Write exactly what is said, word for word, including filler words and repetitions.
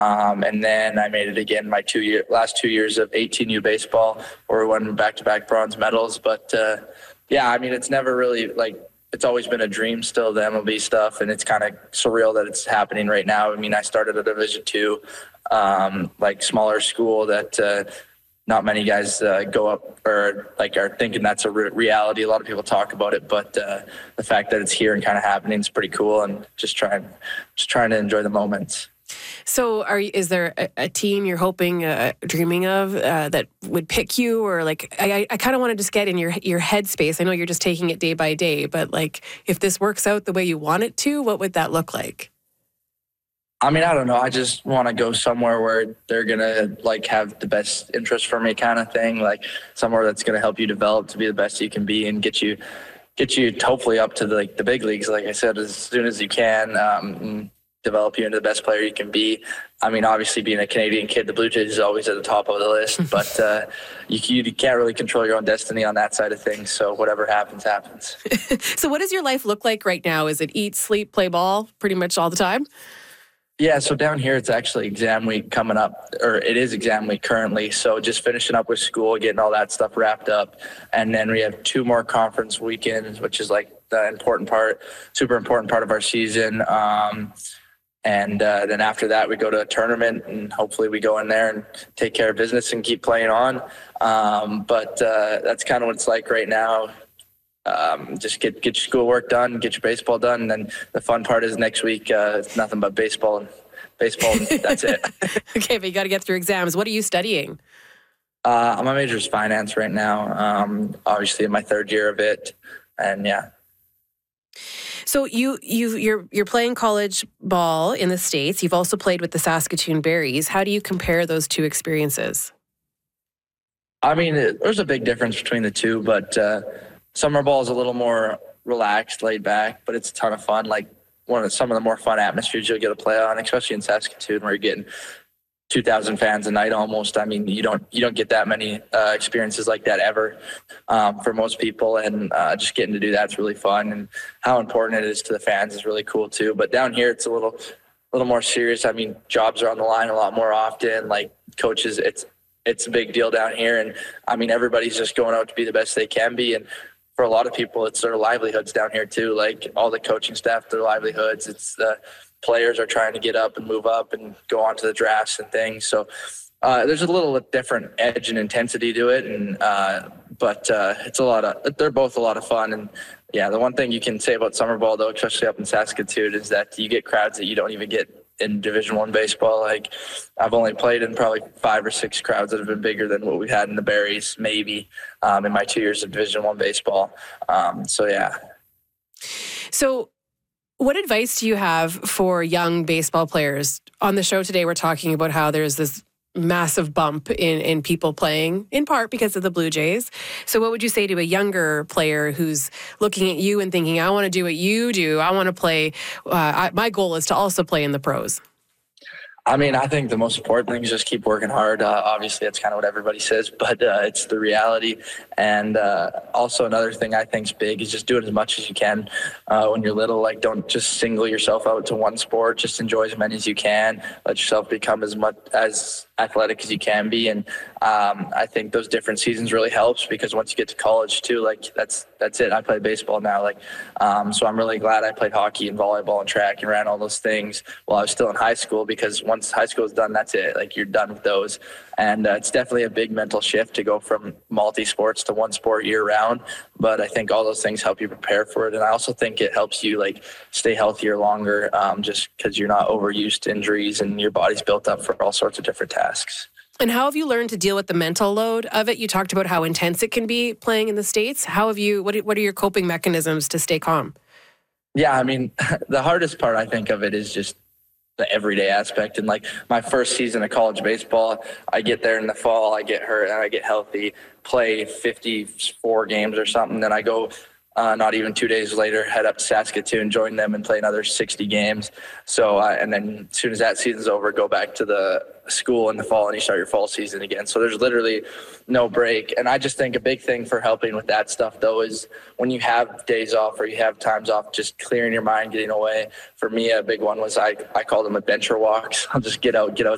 Um, and then I made it again my two year last two years of eighteen U baseball, where we won back-to-back bronze medals. But uh, yeah, I mean, it's never really like it's always been a dream still, the M L B stuff, and it's kind of surreal that it's happening right now. I mean, I started a Division two, um, like smaller school that uh, not many guys uh, go up or like are thinking that's a re- reality. A lot of people talk about it, but uh, the fact that it's here and kind of happening is pretty cool. And just trying, just trying to enjoy the moments. So are is there a, a team you're hoping, uh, dreaming of uh, that would pick you? Or like, I, I kind of want to just get in your your headspace. I know you're just taking it day by day, but like if this works out the way you want it to, what would that look like? I mean, I don't know. I just want to go somewhere where they're going to like have the best interest for me kind of thing. Like somewhere that's going to help you develop to be the best you can be and get you, get you hopefully up to the, like the big leagues, like I said, as soon as you can. Um, develop you into the best player you can be. I mean, obviously being a Canadian kid, the Blue Jays is always at the top of the list, but uh, you, you can't really control your own destiny on that side of things. So whatever happens, happens. So what does your life look like right now? Is it eat, sleep, play ball pretty much all the time? Yeah, so down here it's actually exam week coming up, or it is exam week currently. So just finishing up with school, getting all that stuff wrapped up. And then we have two more conference weekends, which is like the important part, super important part of our season. Um, And uh, then after that, we go to a tournament, and hopefully we go in there and take care of business and keep playing on. Um, but uh, that's kind of what it's like right now. Um, just get get your schoolwork done, get your baseball done, and then the fun part is next week. Uh, it's nothing but baseball and baseball. And that's it. Okay, but you got to get through exams. What are you studying? Uh, my major is finance right now. Um, obviously, in my third year of it, and yeah. So you you you're you're playing college ball in the States. You've also played with the Saskatoon Berries. How do you compare those two experiences? I mean, it, there's a big difference between the two, but uh, summer ball is a little more relaxed, laid back, but it's a ton of fun. Like one of the, some of the more fun atmospheres you'll get to play on, especially in Saskatoon, where you're getting two thousand fans a night almost. I mean, you don't you don't get that many uh, experiences like that ever um, for most people, and uh, just getting to do that's really fun. And how important it is to the fans is really cool too. But down here, it's a little little more serious. I mean, jobs are on the line a lot more often. Like coaches, it's it's a big deal down here, and I mean, everybody's just going out to be the best they can be. And for a lot of people, it's their livelihoods down here too. Like all the coaching staff, their livelihoods. It's the players are trying to get up and move up and go on to the drafts and things. So uh, there's a little different edge and intensity to it. And, uh, but uh, it's a lot of, they're both a lot of fun. And yeah, the one thing you can say about summer ball though, especially up in Saskatoon, is that you get crowds that you don't even get in Division One baseball. Like I've only played in probably five or six crowds that have been bigger than what we've had in the Berries, maybe um, in my two years of Division One baseball. Um, so yeah. So what advice do you have for young baseball players? On the show today, we're talking about how there's this massive bump in, in people playing, in part because of the Blue Jays. So what would you say to a younger player who's looking at you and thinking, I want to do what you do. I want to play. Uh, I, my goal is to also play in the pros. I mean, I think the most important thing is just keep working hard. Uh, obviously, that's kind of what everybody says, but uh, it's the reality. And uh, also another thing I think is big is just do it as much as you can uh, when you're little. Like, don't just single yourself out to one sport. Just enjoy as many as you can. Let yourself become as much as athletic as you can be. And um, I think those different seasons really helps, because once you get to college too, like that's that's it. I play baseball now. Like, um, so I'm really glad I played hockey and volleyball and track and ran all those things while I was still in high school, because once high school is done, that's it. Like, you're done with those. And uh, it's definitely a big mental shift to go from multi-sports to one sport year round. But I think all those things help you prepare for it. And I also think it helps you like stay healthier longer, um, just because you're not overused to injuries and your body's built up for all sorts of different tasks. And how have you learned to deal with the mental load of it? You talked about how intense it can be playing in the States. How have you, what, what are your coping mechanisms to stay calm? Yeah, I mean, the hardest part I think of it is just the everyday aspect. And like my first season of college baseball, I get there in the fall, I get hurt and I get healthy, play fifty-four games or something. Then I go Uh, not even two days later, head up to Saskatoon, join them, and play another sixty games. So, uh, and then as soon as that season's over, go back to the school in the fall and you start your fall season again. So there's literally no break. And I just think a big thing for helping with that stuff, though, is when you have days off or you have times off, just clearing your mind, getting away. For me, a big one was I, I called them adventure walks. I'll just get out, get outside.